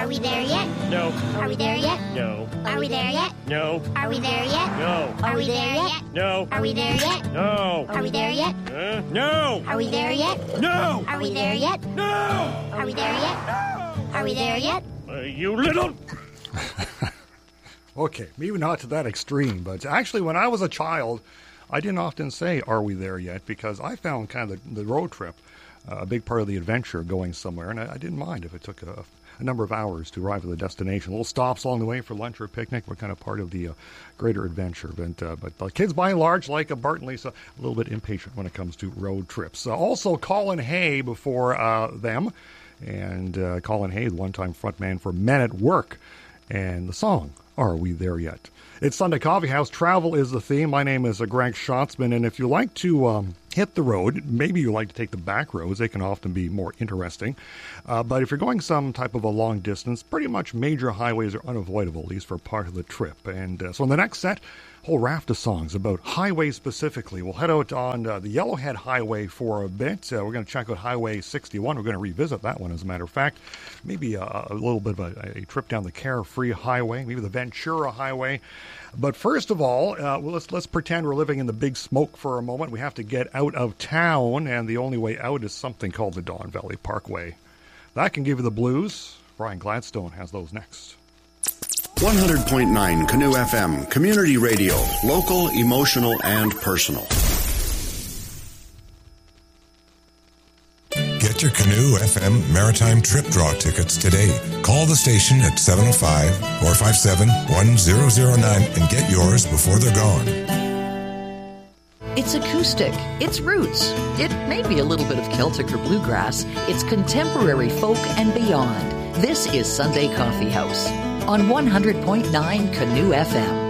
Are we there yet? No. Are we there yet? No. Are we there yet? No. Are we there yet? No. Are we there yet? No. Are we there yet? No. Are we there yet? No. Are we there yet? No. Are we there yet? No. Are we there yet? Are we there yet? You little... Okay, maybe not to that extreme, but actually when I was a child, I didn't often say, are we there yet? Because I found kind of the road trip a big part of the adventure going somewhere, and I didn't mind if it took a number of hours to arrive at the destination. Little stops along the way for lunch or picnic were kind of part of the greater adventure. But kids, by and large, like Bart and Lisa, a little bit impatient when it comes to road trips. Also, Colin Hay before them, and Colin Hay, the one-time frontman for Men at Work, and the song, Are We There Yet? It's Sunday Coffee House. Travel is the theme. My name is Greg Schatzman, and if you like to hit the road, maybe you like to take the back roads. They can often be more interesting. But if you're going some type of a long distance, pretty much major highways are unavoidable, at least for part of the trip. And so in the next set, a whole raft of songs about highways specifically. We'll head out on the Yellowhead Highway for a bit. We're going to check out Highway 61. We're going to revisit that one, as a matter of fact. Maybe a little bit of a trip down the Carefree Highway, maybe the Ventura Highway. But first of all, let's pretend we're living in the Big Smoke for a moment. We have to get out of town, and the only way out is something called the Don Valley Parkway. That can give you the blues. Brian Gladstone has those next. 100.9 Canoe FM, community radio, local, emotional, and personal. Get your Canoe FM Maritime Trip Draw tickets today. Call the station at 705-457-1009 and get yours before they're gone. It's acoustic. It's roots. It may be a little bit of Celtic or bluegrass. It's contemporary folk and beyond. This is Sunday Coffee House on 100.9 Canoe FM.